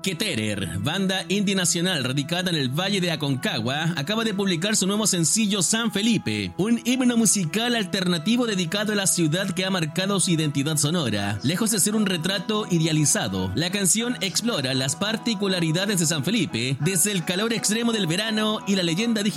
Keterer, banda indie nacional radicada en el Valle de Aconcagua, acaba de publicar su nuevo sencillo San Felipe, un himno musical alternativo dedicado a la ciudad que ha marcado su identidad sonora. Lejos de ser un retrato idealizado, la canción explora las particularidades de San Felipe, desde el calor extremo del verano y la leyenda